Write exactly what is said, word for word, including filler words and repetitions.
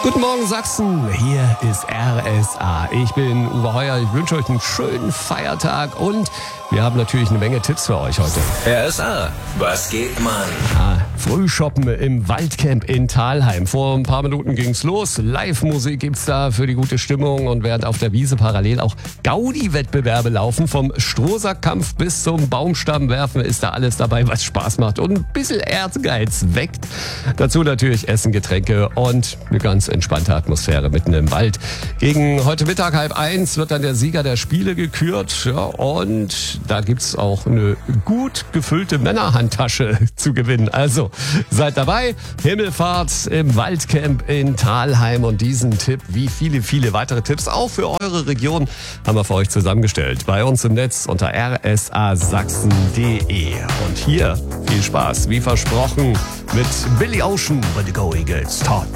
Guten Morgen Sachsen, hier ist R S A. Ich bin Uwe Heuer, ich wünsche euch einen schönen Feiertag und wir haben natürlich eine Menge Tipps für euch heute. R S A, was geht, Mann? Ah, Frühshoppen im Waldcamp in Thalheim. Vor ein paar Minuten ging's los. Live-Musik gibt's da für die gute Stimmung und während auf der Wiese parallel auch Gaudi-Wettbewerbe laufen, vom Strohsackkampf bis zum Baumstammwerfen ist da alles dabei, was Spaß macht und ein bisschen Ehrgeiz weckt. Dazu natürlich Essen, Getränke und eine ganz entspannte Atmosphäre mitten im Wald. Gegen heute Mittag halb eins wird dann der Sieger der Spiele gekürt, ja, und da gibt's auch eine gut gefüllte Männerhandtasche zu gewinnen. Also seid dabei. Himmelfahrt im Waldcamp in Thalheim und diesen Tipp, wie viele, viele weitere Tipps auch für eure Region, haben wir für euch zusammengestellt. Bei uns im Netz unter r s a sachsen punkt d e. Und hier viel Spaß, wie versprochen, mit Billy Ocean, when the going gets hot.